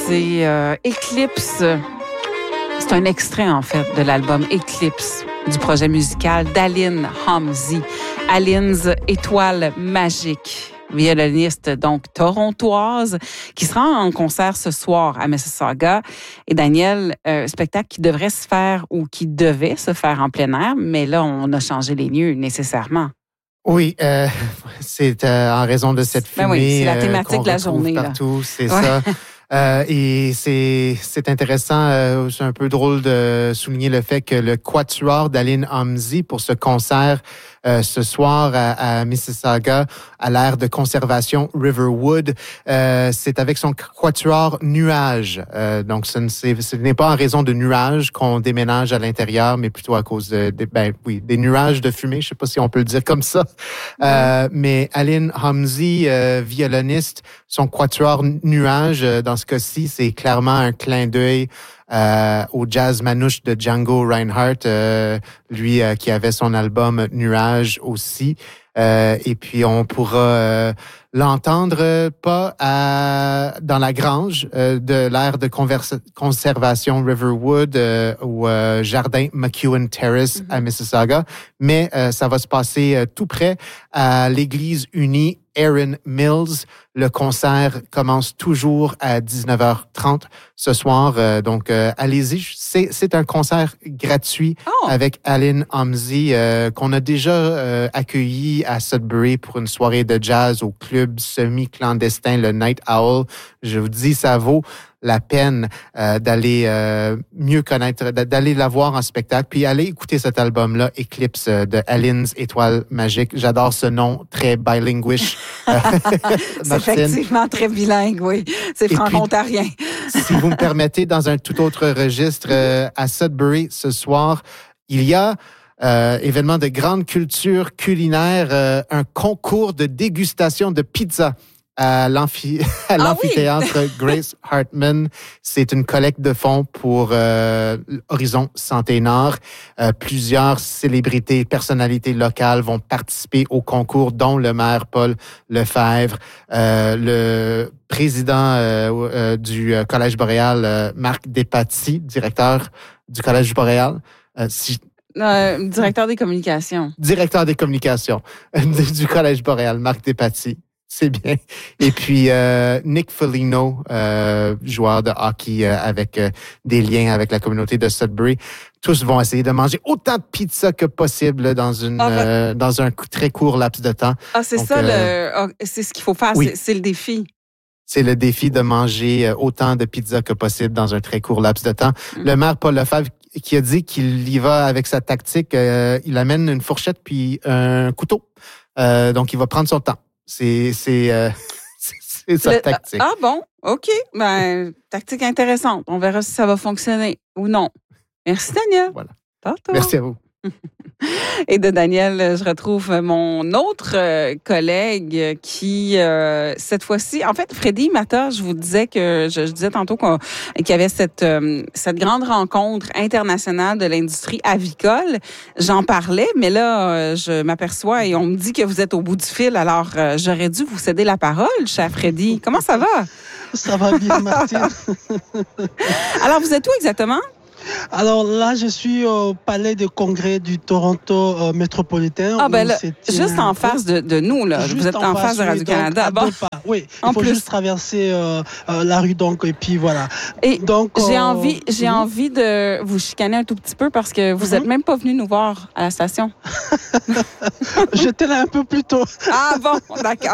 c'est Eclipse. C'est un extrait, en fait, de l'album Eclipse du projet musical d'Aline Hamzy. Aline's Étoile magique, violoniste donc torontoise, qui sera en concert ce soir à Mississauga. Et Daniel, spectacle qui devrait se faire ou qui devait se faire en plein air, mais là, on a changé les lieux nécessairement. Oui, c'est en raison de cette fumée. Ben oui, c'est la thématique de la journée. Partout, là. C'est ça. Et c'est intéressant, c'est un peu drôle de souligner le fait que le quatuor d'Aline Hamzy pour ce concert ce soir à Mississauga, à l'aire de conservation Riverwood, c'est avec son quatuor Nuages. Donc, ce n'est pas en raison de nuages qu'on déménage à l'intérieur, mais plutôt à cause des nuages de fumée. Je sais pas si on peut le dire comme ça. Mais Aline Hamzy, violoniste, son quatuor Nuages, dans ce cas-ci, c'est clairement un clin d'œil au jazz manouche de Django Reinhardt, lui qui avait son album Nuages aussi. Et puis on pourra l'entendre pas dans la grange de l'aire de conservation Riverwood au jardin McEwen Terrace à Mississauga, mais ça va se passer tout près à l'église unie Erin Mills. Le concert commence toujours à 19h30 ce soir. Donc, allez-y. C'est un concert gratuit avec Aline Hamzy qu'on a déjà accueilli à Sudbury pour une soirée de jazz au club semi-clandestin, le Night Owl. Je vous dis, ça vaut la peine d'aller mieux connaître, d'aller la voir en spectacle, puis aller écouter cet album-là, Eclipse de Aline's Étoile magique. J'adore ce nom, très bilinguish. C'est effectivement très bilingue, oui. C'est franco-ontarien. Si vous me permettez, dans un tout autre registre, à Sudbury ce soir, il y a événement de grande culture culinaire, un concours de dégustation de pizza à l'amphithéâtre Grace Hartman. C'est une collecte de fonds pour Horizon Santé Nord. Plusieurs célébrités, personnalités locales vont participer au concours, dont le maire Paul Lefebvre, le président du Collège Boréal, Marc Despatie, directeur du Collège Boréal. Directeur des communications. Directeur des communications du Collège Boréal, Marc Despatie. C'est bien. Et puis, Nick Foligno, joueur de hockey avec des liens avec la communauté de Sudbury. Tous vont essayer de manger autant de pizza que possible dans un très court laps de temps. C'est donc, c'est ce qu'il faut faire, oui. C'est le défi. C'est le défi de manger autant de pizza que possible dans un très court laps de temps. Le maire Paul Lefebvre qui a dit qu'il y va avec sa tactique, il amène une fourchette puis un couteau. Donc, il va prendre son temps. C'est sa tactique. Ah bon? OK. Tactique intéressante. On verra si ça va fonctionner ou non. Merci, Daniel. Voilà. Tantôt. Merci à vous. Et de Daniel, je retrouve mon autre collègue qui, cette fois-ci, en fait, Freddy Mata, je vous disais je disais tantôt qu'il y avait cette grande rencontre internationale de l'industrie avicole. J'en parlais, mais là, je m'aperçois et on me dit que vous êtes au bout du fil. Alors, j'aurais dû vous céder la parole, cher Freddy. Comment ça va? Ça va bien, Martine. Alors, vous êtes où exactement? Alors là, je suis au palais de congrès du Toronto métropolitain. Juste en face de nous, là. Vous êtes en face de Radio-Canada. Oui, il faut juste traverser la rue, donc, et puis voilà. Et donc, j'ai envie de vous chicaner un tout petit peu parce que vous n'êtes même pas venu nous voir à la station. J'étais là un peu plus tôt. Ah bon, d'accord.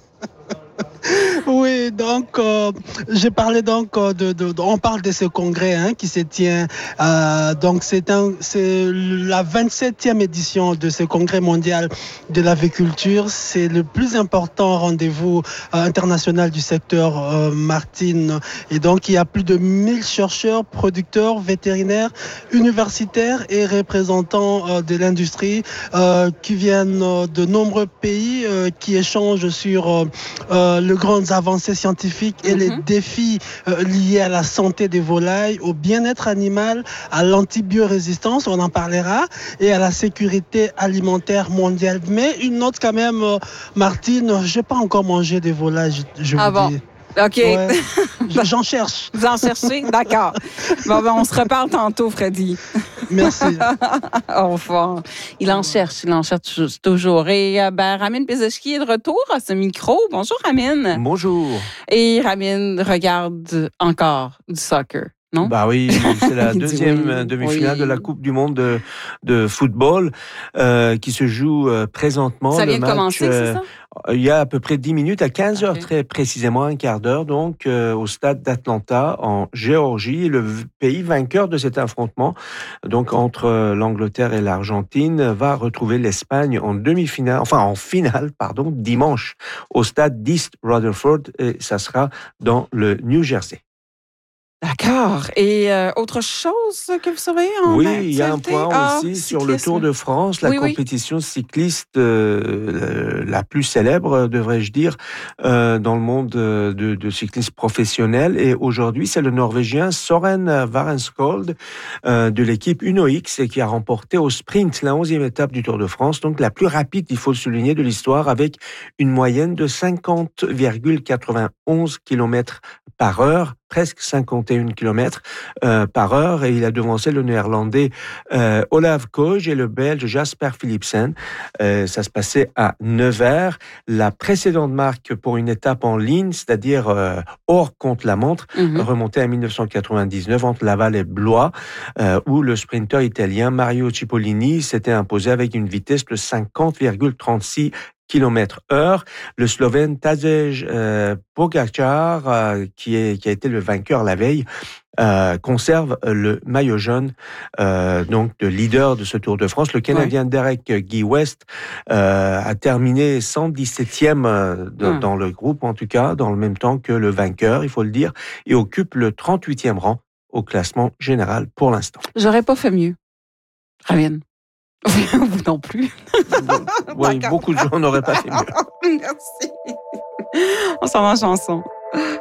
Oui, donc j'ai parlé donc on parle de ce congrès qui se tient donc c'est la 27e édition de ce congrès mondial de l'aviculture. C'est le plus important rendez-vous international du secteur Martine, et donc il y a plus de 1000 chercheurs, producteurs, vétérinaires, universitaires et représentants de l'industrie qui viennent de nombreux pays qui échangent sur les grandes avancées scientifiques et les défis liés à la santé des volailles, au bien-être animal, à l'antibiorésistance, on en parlera, et à la sécurité alimentaire mondiale. Mais une note quand même, Martine, je n'ai pas encore mangé des volailles, je vous dis. OK. Ouais. J'en cherche. Vous en cherchez? D'accord. Bon, ben, on se reparle tantôt, Freddy. Merci. Au revoir. Il en cherche toujours. Et Ramin Bezeshki est de retour à ce micro. Bonjour, Ramin. Bonjour. Et Ramin regarde encore du soccer. Non? Bah oui, c'est la deuxième oui, demi-finale de la Coupe du monde de football qui se joue présentement. Ça vient de commencer, c'est ça? Il y a à peu près 10 minutes, à 15 heures très précisément, un quart d'heure, donc au stade d'Atlanta en Géorgie, le pays vainqueur de cet affrontement, donc entre l'Angleterre et l'Argentine, va retrouver l'Espagne en finale, dimanche au stade d'East Rutherford, et ça sera dans le New Jersey. D'accord. Et autre chose que vous surveillez en Oui, actualité? il y a un point aussi sur le Tour de France, la compétition cycliste la plus célèbre, devrais-je dire, dans le monde de cyclisme professionnel. Et aujourd'hui, c'est le Norvégien Søren Varenskold de l'équipe Uno X qui a remporté au sprint la 11e étape du Tour de France, donc la plus rapide, il faut le souligner, de l'histoire, avec une moyenne de 50,91 km par heure, presque 51 km par heure, et il a devancé le Néerlandais Olav Kooj et le Belge Jasper Philipsen. Ça se passait à Nevers. La précédente marque pour une étape en ligne, c'est-à-dire hors contre-la-montre, remontait à 1999 entre Laval et Blois, où le sprinter italien Mario Cipollini s'était imposé avec une vitesse de 50,36 km/h. Le Slovène Tadej Pogačar, qui a été le vainqueur la veille, conserve le maillot jaune, donc de leader de ce Tour de France. Le Canadien Derek Guy West a terminé 117e dans le groupe, en tout cas, dans le même temps que le vainqueur, il faut le dire, et occupe le 38e rang au classement général pour l'instant. J'aurais pas fait mieux. Ramin. Vous non plus. Oui, beaucoup de gens n'auraient pas fait mieux. Merci. On s'en va en chanson.